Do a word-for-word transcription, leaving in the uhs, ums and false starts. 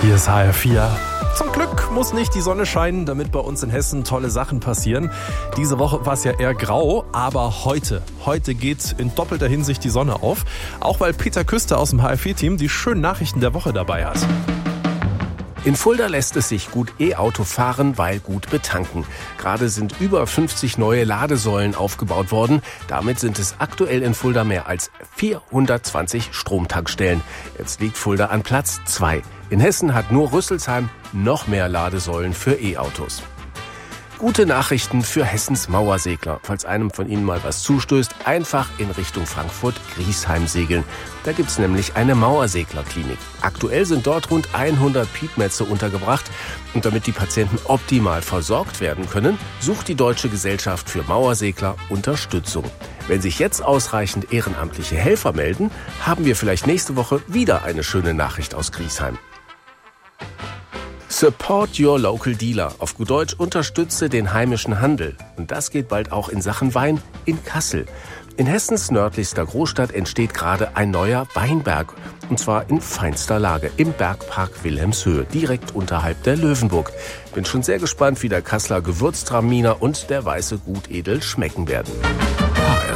Hier ist H R vier. Zum Glück muss nicht die Sonne scheinen, damit bei uns in Hessen tolle Sachen passieren. Diese Woche war es ja eher grau, aber heute, heute geht in doppelter Hinsicht die Sonne auf. Auch weil Peter Küster aus dem H R vier Team die schönen Nachrichten der Woche dabei hat. In Fulda lässt es sich gut E-Auto fahren, weil gut betanken. Gerade sind über fünfzig neue Ladesäulen aufgebaut worden. Damit sind es aktuell in Fulda mehr als vierhundertzwanzig Stromtankstellen. Jetzt liegt Fulda an Platz zwei. In Hessen hat nur Rüsselsheim noch mehr Ladesäulen für E-Autos. Gute Nachrichten für Hessens Mauersegler. Falls einem von Ihnen mal was zustößt, einfach in Richtung Frankfurt-Griesheim segeln. Da gibt's nämlich eine Mauerseglerklinik. Aktuell sind dort rund hundert Piepmetze untergebracht. Und damit die Patienten optimal versorgt werden können, sucht die Deutsche Gesellschaft für Mauersegler Unterstützung. Wenn sich jetzt ausreichend ehrenamtliche Helfer melden, haben wir vielleicht nächste Woche wieder eine schöne Nachricht aus Griesheim. Support your local dealer. Auf gut Deutsch, unterstütze den heimischen Handel. Und das geht bald auch in Sachen Wein in Kassel. In Hessens nördlichster Großstadt entsteht gerade ein neuer Weinberg. Und zwar in feinster Lage im Bergpark Wilhelmshöhe, direkt unterhalb der Löwenburg. Bin schon sehr gespannt, wie der Kasseler Gewürztraminer und der weiße Gutedel schmecken werden.